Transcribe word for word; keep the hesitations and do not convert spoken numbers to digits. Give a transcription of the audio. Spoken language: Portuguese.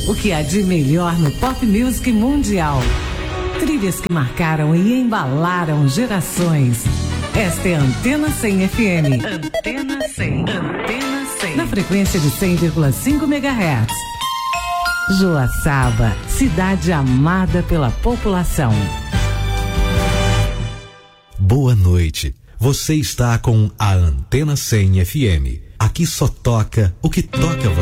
O que há de melhor no pop music mundial. Trilhas que marcaram e embalaram gerações. Esta é a Antena cem F M. Antena cem. Antena cem. Na frequência de cem vírgula cinco megahertz. Joaçaba, cidade amada pela população. Boa noite. Você está com a Antena cem F M. Aqui só toca o que toca você.